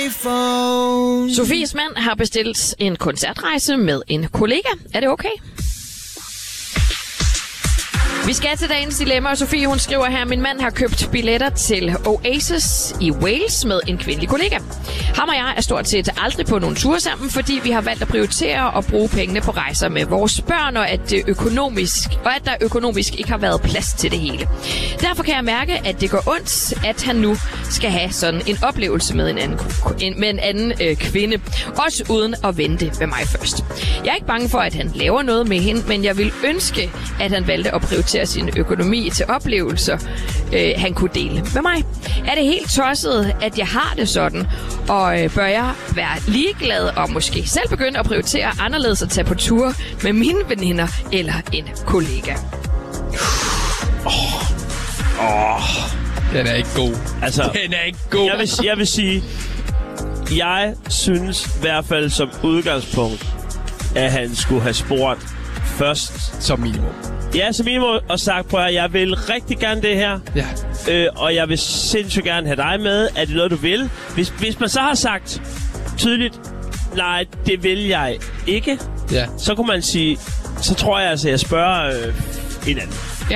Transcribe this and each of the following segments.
Sofies mand har bestilt en koncertrejse med en kollega. Er det okay? Vi skal til dagens dilemma, og Sofie hun skriver her, min mand har købt billetter til Oasis i Wales med en kvindelig kollega. Ham og jeg er stort set aldrig på nogle ture sammen, fordi vi har valgt at prioritere at bruge pengene på rejser med vores børn, og at der økonomisk ikke har været plads til det hele. Derfor kan jeg mærke, at det går ondt, at han nu skal have sådan en oplevelse med en anden kvinde, også uden at vente med mig først. Jeg er ikke bange for, at han laver noget med hende, men jeg vil ønske, at han valgte at prioritere sin økonomi til oplevelser, han kunne dele med mig. Er det helt tosset, at jeg har det sådan? Og bør jeg være ligeglad og måske selv begynde at prioritere anderledes at tage på tur med mine veninder eller en kollega? Den er ikke god. Altså, den er ikke god. Jeg vil sige, jeg synes i hvert fald som udgangspunkt, at han skulle have spurgt først. Som minimum. Ja, som minimum, og sagt, prøv at jeg vil rigtig gerne det her. Ja. Og jeg vil sindssygt gerne have dig med. Er det noget, du vil? Hvis man så har sagt tydeligt, nej, det vil jeg ikke, så kunne man sige, så tror jeg altså, jeg spørger en anden.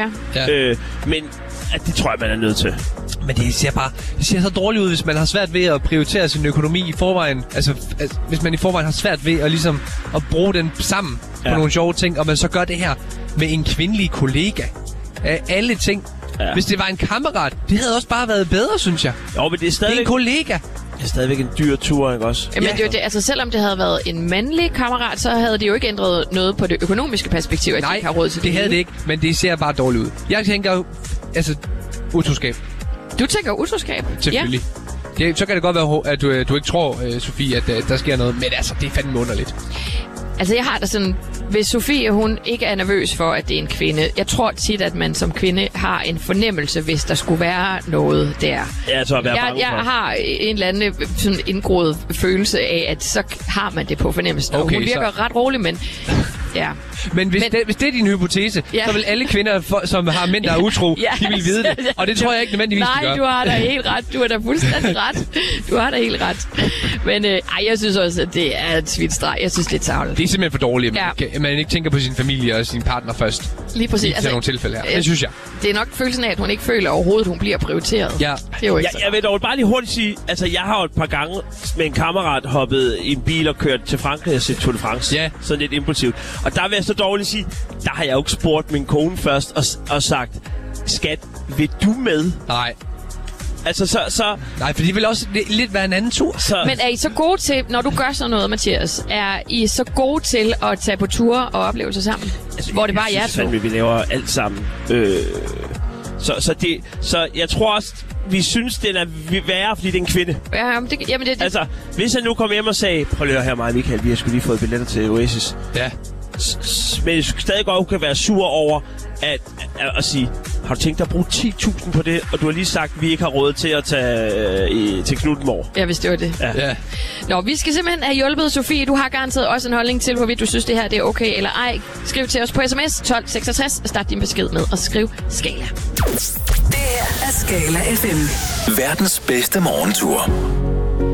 Ja. Men det tror jeg, man er nødt til. Men det ser så dårligt ud, hvis man har svært ved at prioritere sin økonomi i forvejen. Altså, hvis man i forvejen har svært ved at, ligesom, at bruge den sammen på nogle sjove ting, og man så gør det her med en kvindelig kollega. Af alle ting. Ja. Hvis det var en kammerat, det havde også bare været bedre, synes jeg. Jo, men det er stadigvæk... Det er en kollega. Det er stadigvæk en dyr tur, ikke også? Jamen, det, altså, selvom det havde været en mandlig kammerat, så havde det jo ikke ændret noget på det økonomiske perspektiv, at de ikke har råd til det. Nej, det havde det ikke, men det ser bare dårligt ud. Jeg tænker altså, utroskab. Du tænker utroskab? Selvfølgelig. Ja. Så kan det godt være, at du ikke tror, Sofie, at der sker noget, men altså, det er fandme underligt. Altså, jeg har da sådan... Hvis Sofie, hun ikke er nervøs for, at det er en kvinde... Jeg tror tit, at man som kvinde har en fornemmelse, hvis der skulle være noget der. Ja, jeg tror, jeg har en eller anden sådan indgroet følelse af, at så har man det på fornemmelsen. Okay, hun virker ret rolig, men... Ja. Men hvis det er din hypotese, så vil alle kvinder, som har mænd, der er utro, de vil vide det. Og det tror jeg ikke nødvendigvis, de gør. Nej, du har da helt ret. Du har da fuldstændig ret. Du har da helt ret. Men jeg synes også, at det er et svidt streg. Jeg synes, det er tarveligt. Det er simpelthen for dårligt, at man ikke tænker på sin familie og sin partner først. Lige præcis. I nogle tilfælde her. Det synes jeg. Det er nok følelsen af, at hun ikke føler overhovedet, hun bliver prioriteret. Ja. Det er jo ikke jeg vil dog bare lige hurtigt sige, altså jeg har jo et par gange med en kammerat hoppet i en bil og kørt til Frankrig og set Tour de France. Ja. Sådan lidt impulsivt. Og der vil jeg så dårligt sige, der har jeg jo ikke spurgt min kone først og sagt, skat, vil du med? Nej. Altså så... Nej, for det vil også lidt være en anden tur. Men er I så gode til, når du gør sådan noget, Mathias, er I så gode til at tage på ture og oplevelser sammen? Altså, hvor det bare er jer to? Vi laver alt sammen. Så jeg tror også, vi synes, den er værre, fordi det er en kvinde. Jamen det. Altså, hvis han nu kom hjem og sagde, prøv lige at høre mig, Michael, vi har sgu lige fået billetter til Oasis. Ja. Men jeg stadig godt kan være sur over at sige, har du tænkt dig at bruge 10.000 på det, og du har lige sagt, at vi ikke har råd til at tage til Knuthenborg. Ja, hvis det var det. Ja. Nå, vi skal simpelthen have hjulpet Sofie. Du har garanteret også en holdning til, hvorvidt du synes, det her det er okay eller ej. Skriv til os på sms 1266 og start din besked med at skrive Skala. Det her er Skala FM. Verdens bedste morgentur.